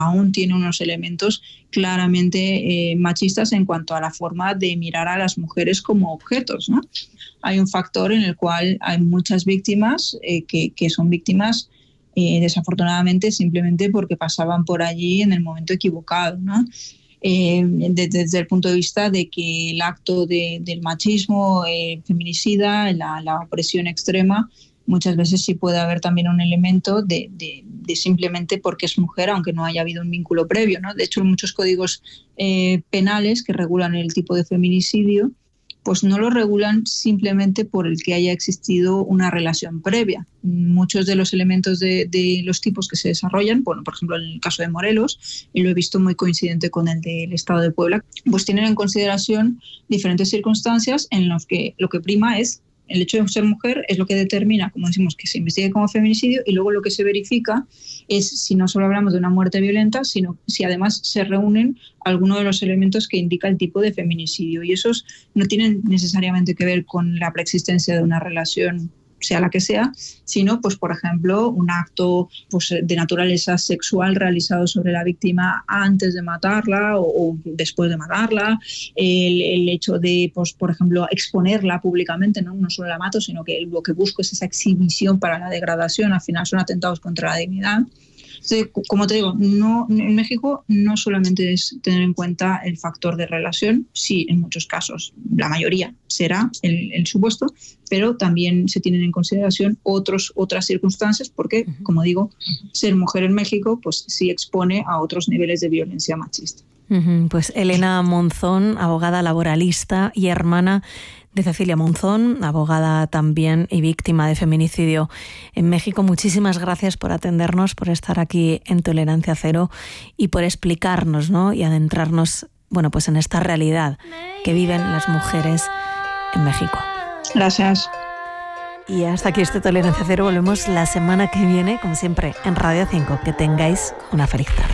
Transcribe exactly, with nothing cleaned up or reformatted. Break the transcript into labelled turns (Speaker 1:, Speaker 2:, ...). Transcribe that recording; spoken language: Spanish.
Speaker 1: aún tiene unos elementos claramente eh, machistas en cuanto a la forma de mirar a las mujeres como objetos, ¿no? Hay un factor en el cual hay muchas víctimas eh, que, que son víctimas eh, desafortunadamente simplemente porque pasaban por allí en el momento equivocado, ¿no? Eh, de, desde el punto de vista de que el acto de, del machismo eh, feminicida, la, la opresión extrema, muchas veces sí puede haber también un elemento de, de, de simplemente porque es mujer, aunque no haya habido un vínculo previo, ¿no? De hecho, muchos códigos eh, penales que regulan el tipo de feminicidio, pues no lo regulan simplemente por el que haya existido una relación previa. Muchos de los elementos de, de los tipos que se desarrollan, bueno, por ejemplo, en el caso de Morelos, y lo he visto muy coincidente con el del Estado de Puebla, pues tienen en consideración diferentes circunstancias en las que lo que prima es el hecho de ser mujer, es lo que determina, como decimos, que se investigue como feminicidio, y luego lo que se verifica es si no solo hablamos de una muerte violenta, sino si además se reúnen algunos de los elementos que indica el tipo de feminicidio. Y esos no tienen necesariamente que ver con la preexistencia de una relación, sea la que sea, sino, pues, por ejemplo, un acto pues, de naturaleza sexual realizado sobre la víctima antes de matarla o, o después de matarla, el, el hecho de, pues, por ejemplo, exponerla públicamente, ¿no? No solo la mato, sino que lo que busco es esa exhibición para la degradación, al final son atentados contra la dignidad. Entonces, como te digo, no, en México no solamente es tener en cuenta el factor de relación, sí, en muchos casos, la mayoría será el, el supuesto, pero también se tienen en consideración otros, otras circunstancias porque, como digo, ser mujer en México pues sí expone a otros niveles de violencia machista.
Speaker 2: Pues Elena Monzón, abogada laboralista y hermana de Cecilia Monzón, abogada también y víctima de feminicidio en México. Muchísimas gracias por atendernos, por estar aquí en Tolerancia Cero y por explicarnos, ¿no? Y adentrarnos, bueno, pues en esta realidad que viven las mujeres en México.
Speaker 1: Gracias.
Speaker 2: Y hasta aquí este Tolerancia Cero. Volvemos la semana que viene, como siempre, en Radio cinco. Que tengáis una feliz tarde.